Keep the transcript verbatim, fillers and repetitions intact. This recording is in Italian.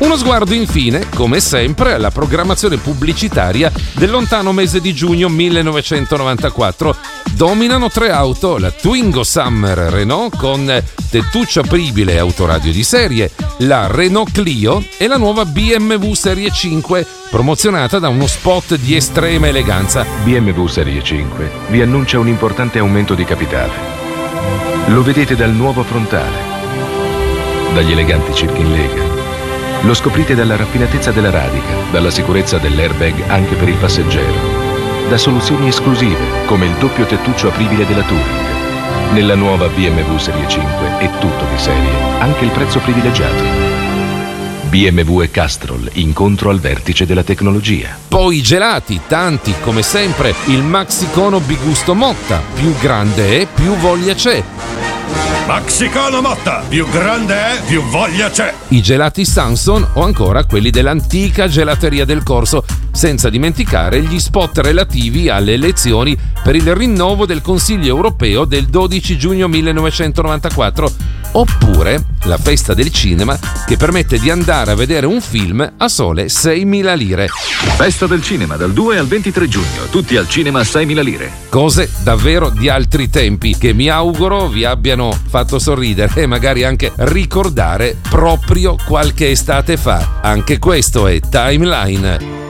Uno sguardo infine, come sempre, alla programmazione pubblicitaria del lontano mese di giugno millenovecentonovantaquattro. Dominano tre auto, la Twingo Summer Renault con tettuccio apribile autoradio di serie, la Renault Clio e la nuova B M W Serie cinque, promozionata da uno spot di estrema eleganza. B M W Serie cinque vi annuncia un importante aumento di capitale. Lo vedete dal nuovo frontale, dagli eleganti cerchi in lega. Lo scoprite dalla raffinatezza della radica, dalla sicurezza dell'airbag anche per il passeggero, da soluzioni esclusive come il doppio tettuccio apribile della Touring. Nella nuova B M W Serie cinque è tutto di serie, anche il prezzo privilegiato. B M W e Castrol, incontro al vertice della tecnologia. Poi i gelati, tanti come sempre, il Maxicono Bigusto Motta, più grande è, più voglia c'è. Maxicono Motta, più grande è, più voglia c'è. I gelati Samson o ancora quelli dell'antica gelateria del Corso, senza dimenticare gli spot relativi alle elezioni per il rinnovo del Consiglio europeo del dodici giugno millenovecentonovantaquattro, oppure la festa del cinema che permette di andare a vedere un film a sole seimila lire. Festa del cinema dal due al ventitré giugno, tutti al cinema a seimila lire. Cose davvero di altri tempi che mi auguro vi abbiano fatto sorridere e magari anche ricordare proprio qualche estate fa. Anche questo è Timeline.